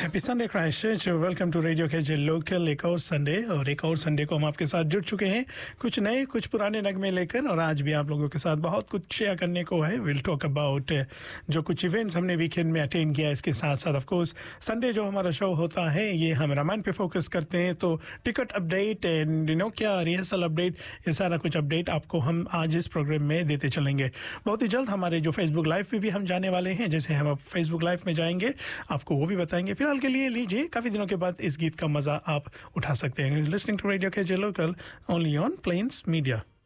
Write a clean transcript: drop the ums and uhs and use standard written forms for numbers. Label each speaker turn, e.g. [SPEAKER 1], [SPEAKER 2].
[SPEAKER 1] Happy Sunday Christchurch, welcome to radio के local. एक और संडे को हम आपके साथ जुड़ चुके हैं, कुछ नए कुछ पुराने नगमे लेकर। और आज भी आप लोगों के साथ बहुत कुछ शेयर करने को है। विल टॉक अबाउट जो कुछ इवेंट्स हमने वीकेंड में अटेंड किया। इसके साथ साथ ऑफ कोर्स संडे जो हमारा शो होता है ये हम रामायण पे फोकस करते हैं, तो टिकट अपडेट एंड क्या रिहर्सल अपडेट, ये सारा कुछ अपडेट आपको हम आज इस प्रोग्राम में देते चलेंगे। बहुत ही जल्द हमारे जो फेसबुक लाइव पे भी हम जाने वाले हैं, जैसे हम अब फेसबुक लाइव में जाएंगे आपको वो भी बताएंगे। फिलहाल के लिए लीजिए, काफी दिनों के बाद इस गीत का मजा आप उठा सकते हैं। लिसनिंग टू रेडियो के local, only on planes media.